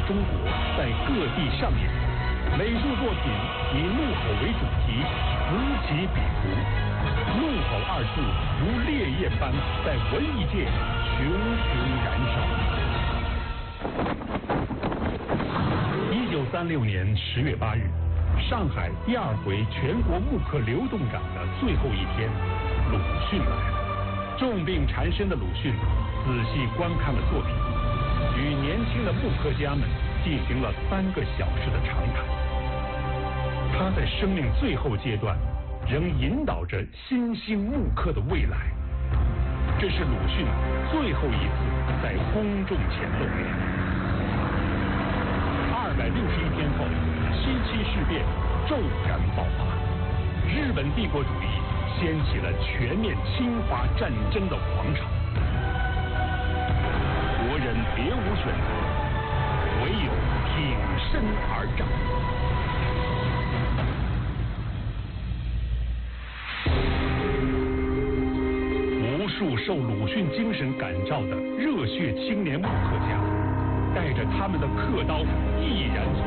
中国在各地上演。美术作品以怒吼为主题，此起彼伏，怒吼二字如烈焰般在文艺界熊熊燃烧。1936年10月8日，上海第2回全国木刻流动展的最后一天，鲁迅来了。重病缠身的鲁迅仔细观看了作品，与年轻的木刻家们进行了3个小时的长谈。他在生命最后阶段，仍引导着新兴木刻的未来。这是鲁迅最后一次在公众前露面。261天后，七七事变骤然爆发，日本帝国主义掀起了全面侵华战争的狂潮。国人别无选择，唯有挺身而战。无数受鲁迅精神感召的热血青年木刻家，带着他们的刻刀毅然从